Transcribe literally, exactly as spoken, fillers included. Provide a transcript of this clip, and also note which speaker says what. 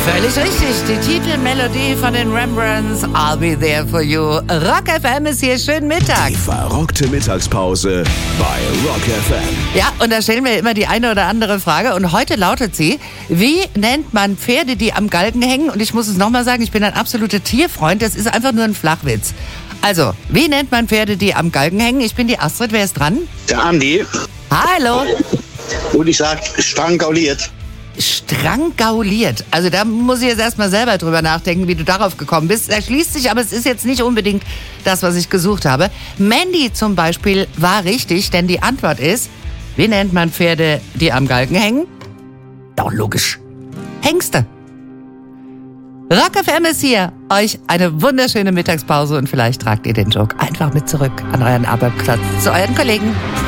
Speaker 1: Völlig richtig, die Titelmelodie von den Rembrandts, I'll Be There For You. Rock F M ist hier, schönen Mittag.
Speaker 2: Die verrockte Mittagspause bei Rock F M.
Speaker 1: Ja, und da stellen wir immer die eine oder andere Frage und heute lautet sie, wie nennt man Pferde, die am Galgen hängen? Und ich muss es nochmal sagen, ich bin ein absoluter Tierfreund, das ist einfach nur ein Flachwitz. Also, wie nennt man Pferde, die am Galgen hängen? Ich bin die Astrid, wer ist dran?
Speaker 3: Der Andi.
Speaker 1: Hallo.
Speaker 3: Und ich sag strangauliert.
Speaker 1: Strangauliert. Also da muss ich jetzt erstmal selber drüber nachdenken, wie du darauf gekommen bist. Er schließt sich, aber es ist jetzt nicht unbedingt das, was ich gesucht habe. Mandy zum Beispiel war richtig, denn die Antwort ist, wie nennt man Pferde, die am Galgen hängen? Doch logisch. Hengste. Rock F M ist hier. Euch eine wunderschöne Mittagspause und vielleicht tragt ihr den Joke einfach mit zurück an euren Arbeitsplatz zu euren Kollegen.